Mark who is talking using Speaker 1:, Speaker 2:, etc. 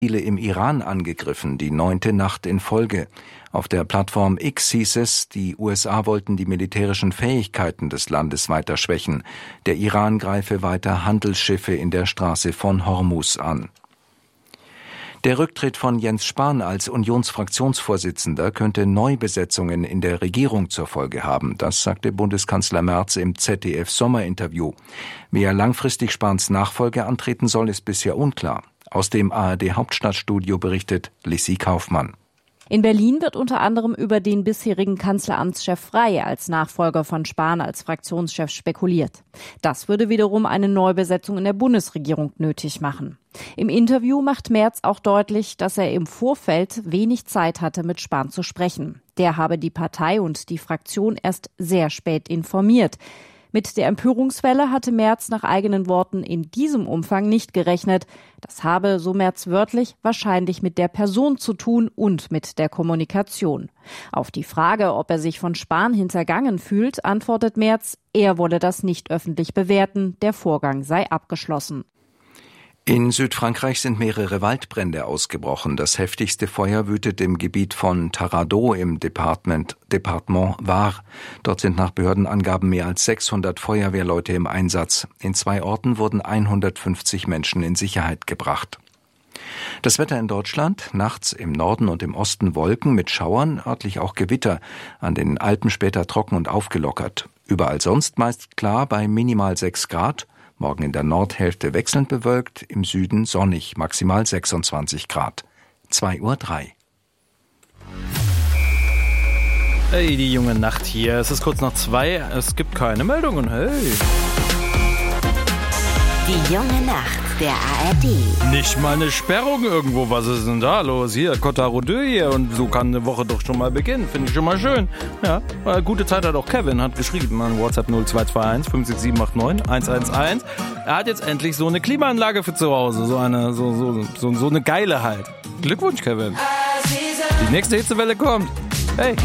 Speaker 1: Ziele im Iran angegriffen, die 9. Nacht in Folge. Auf der Plattform X hieß es, die USA wollten die militärischen Fähigkeiten des Landes weiter schwächen. Der Iran greife weiter Handelsschiffe in der Straße von Hormuz an. Der Rücktritt von Jens Spahn als Unionsfraktionsvorsitzender könnte Neubesetzungen in der Regierung zur Folge haben. Das sagte Bundeskanzler Merz im ZDF-Sommerinterview. Wer langfristig Spahns Nachfolger antreten soll, ist bisher unklar. Aus dem ARD-Hauptstadtstudio berichtet Lissy Kaufmann.
Speaker 2: In Berlin wird unter anderem über den bisherigen Kanzleramtschef Frey als Nachfolger von Spahn als Fraktionschef spekuliert. Das würde wiederum eine Neubesetzung in der Bundesregierung nötig machen. Im Interview macht Merz auch deutlich, dass er im Vorfeld wenig Zeit hatte, mit Spahn zu sprechen. Der habe die Partei und die Fraktion erst sehr spät informiert. Mit der Empörungswelle hatte Merz nach eigenen Worten in diesem Umfang nicht gerechnet. Das habe, so Merz wörtlich, wahrscheinlich mit der Person zu tun und mit der Kommunikation. Auf die Frage, ob er sich von Spahn hintergangen fühlt, antwortet Merz, er wolle das nicht öffentlich bewerten, der Vorgang sei abgeschlossen.
Speaker 1: In Südfrankreich sind mehrere Waldbrände ausgebrochen. Das heftigste Feuer wütet im Gebiet von Tarandeau im Departement Var. Dort sind nach Behördenangaben mehr als 600 Feuerwehrleute im Einsatz. In 2 Orten wurden 150 Menschen in Sicherheit gebracht. Das Wetter in Deutschland: nachts im Norden und im Osten Wolken mit Schauern, örtlich auch Gewitter. An den Alpen später trocken und aufgelockert. Überall sonst meist klar bei minimal 6 Grad. Morgen in der Nordhälfte wechselnd bewölkt, im Süden sonnig, maximal 26 Grad. 2:03 Uhr.
Speaker 3: Hey, die junge Nacht hier. Es ist kurz nach 2. Es gibt keine Meldungen. Hey.
Speaker 4: Die junge Nacht der ARD.
Speaker 3: Nicht mal eine Sperrung irgendwo. Was ist denn da los? Hier, Cotard hier. Und so kann eine Woche doch schon mal beginnen. Finde ich schon mal schön. Ja, gute Zeit hat auch Kevin. Hat geschrieben an WhatsApp 0221 56789 111. Er hat jetzt endlich so eine Klimaanlage für zu Hause. So eine geile halt. Glückwunsch, Kevin. Die nächste Hitzewelle kommt. Hey.